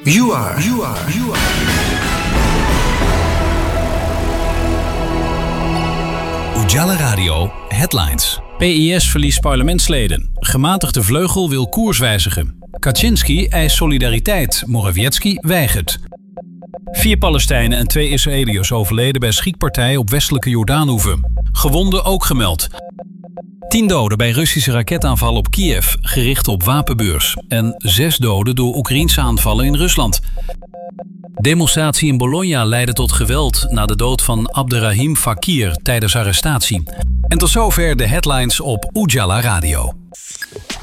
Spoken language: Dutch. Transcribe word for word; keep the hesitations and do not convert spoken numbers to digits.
You are. You are. You are. Ujala Radio Headlines. P I S verliest parlementsleden. Gematigde vleugel wil koers wijzigen. Kaczynski eist solidariteit. Morawiecki weigert. Vier Palestijnen en twee Israëliërs overleden bij schietpartij op westelijke Jordaanoever. Gewonden ook gemeld. Tien doden bij Russische raketaanvallen op Kiev, gericht op wapenbeurs. En zes doden door Oekraïense aanvallen in Rusland. Demonstratie in Bologna leidde tot geweld na de dood van Abderrahim Fakir tijdens arrestatie. En tot zover de headlines op Ujala Radio.